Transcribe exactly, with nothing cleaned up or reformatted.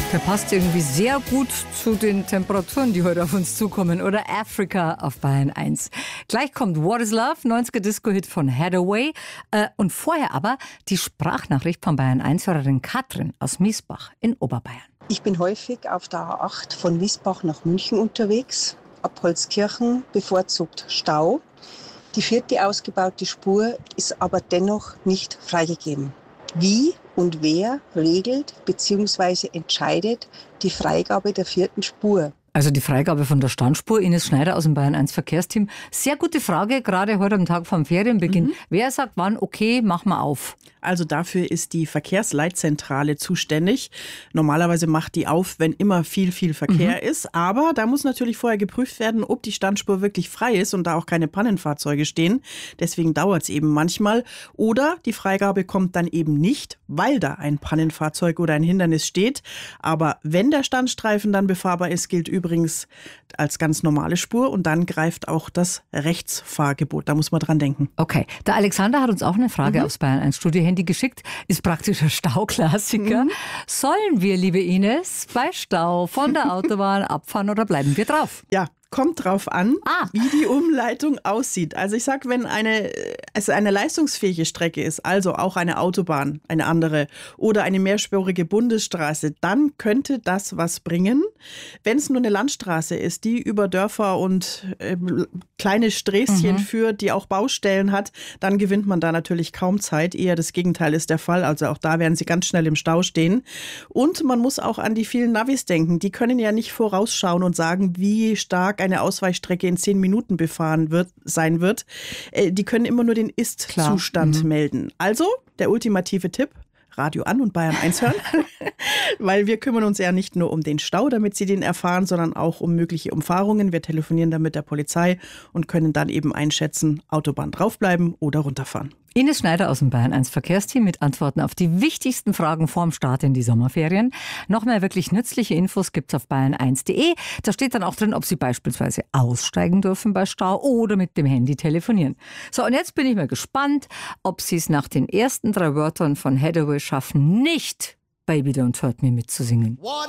Der passt irgendwie sehr gut zu den Temperaturen, die heute auf uns zukommen. Oder Africa auf Bayern eins. Gleich kommt What is Love, neunziger Disco-Hit von Hathaway. Äh, und vorher aber die Sprachnachricht von Bayern eins-Hörerin Katrin aus Miesbach in Oberbayern. Ich bin häufig auf der A acht von Miesbach nach München unterwegs. Ab Holzkirchen bevorzugt Stau. Die vierte ausgebaute Spur ist aber dennoch nicht freigegeben. Wie und wer regelt bzw. entscheidet die Freigabe der vierten Spur? Also die Freigabe von der Standspur. Ines Schneider aus dem Bayern eins Verkehrsteam. Sehr gute Frage, gerade heute am Tag vom Ferienbeginn. Mhm. Wer sagt wann, okay, mach mal auf? Also dafür ist die Verkehrsleitzentrale zuständig. Normalerweise macht die auf, wenn immer viel, viel Verkehr mhm. ist. Aber da muss natürlich vorher geprüft werden, ob die Standspur wirklich frei ist und da auch keine Pannenfahrzeuge stehen. Deswegen dauert es eben manchmal. Oder die Freigabe kommt dann eben nicht, weil da ein Pannenfahrzeug oder ein Hindernis steht. Aber wenn der Standstreifen dann befahrbar ist, gilt übrigens als ganz normale Spur. Und dann greift auch das Rechtsfahrgebot. Da muss man dran denken. Okay, der Alexander hat uns auch eine Frage Mhm. aufs Bayern eins Studio-Handy geschickt. Ist praktisch ein Stauklassiker. Mhm. Sollen wir, liebe Ines, bei Stau von der Autobahn abfahren oder bleiben wir drauf? Ja. Kommt drauf an, ah. wie die Umleitung aussieht. Also ich sag, wenn eine, es eine leistungsfähige Strecke ist, also auch eine Autobahn, eine andere oder eine mehrspurige Bundesstraße, dann könnte das was bringen. Wenn es nur eine Landstraße ist, die über Dörfer und äh, kleine Sträßchen mhm. führt, die auch Baustellen hat, dann gewinnt man da natürlich kaum Zeit. Eher das Gegenteil ist der Fall. Also auch da werden sie ganz schnell im Stau stehen. Und man muss auch an die vielen Navis denken. Die können ja nicht vorausschauen und sagen, wie stark eine Ausweichstrecke in zehn Minuten befahren wird, sein wird. Die können immer nur den Ist-Zustand mhm. melden. Also der ultimative Tipp: Radio an und Bayern eins hören, weil wir kümmern uns ja nicht nur um den Stau, damit Sie den erfahren, sondern auch um mögliche Umfahrungen. Wir telefonieren dann mit der Polizei und können dann eben einschätzen, Autobahn draufbleiben oder runterfahren. Ines Schneider aus dem Bayern eins Verkehrsteam mit Antworten auf die wichtigsten Fragen vorm Start in die Sommerferien. Noch mehr wirklich nützliche Infos gibt's auf bayern eins punkt de. Da steht dann auch drin, ob Sie beispielsweise aussteigen dürfen bei Stau oder mit dem Handy telefonieren. So, und jetzt bin ich mal gespannt, ob Sie es nach den ersten drei Wörtern von Hathaway schaffen, nicht Baby Don't Hurt Me mitzusingen.